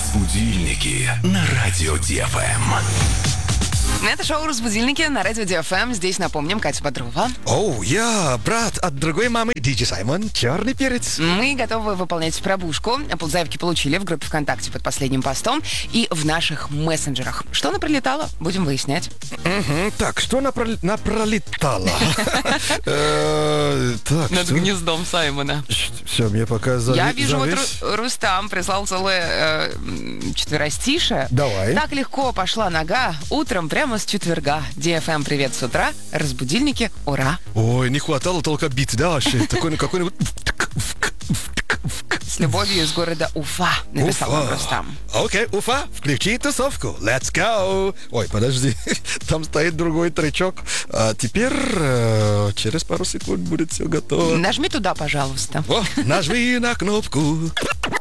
Разбудильники на радио ДФМ. Это шоу «Разбудильники» на радио ДФМ. Здесь, напомним, Катя Бодрова. Я брат от другой мамы, Диджей Саймон, черный перец. Мы готовы выполнять пробушку. Заявки получили в группе ВКонтакте под последним постом и в наших мессенджерах. Что напролетало, будем выяснять. Так, что напролетало? Над гнездом Саймона. Все, мне пока Я вижу, вот Рустам прислал целое четверостишее. Давай. Так легко пошла нога утром прямо с четверга. DFM, привет с утра. Разбудильники, ура. Ой, не хватало только бит, да, вообще? Какой-нибудь... С любовью из города Уфа, написал нам Рустам. Окей, Уфа, включи тусовку. Let's go. Ой, подожди, там стоит другой тречок. А теперь через пару секунд будет все готово. Нажми туда, пожалуйста. Нажми на кнопку.